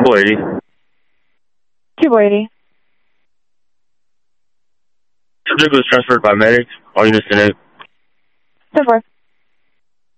480. 480. Subject was transferred by medics. All units in it. 10-4.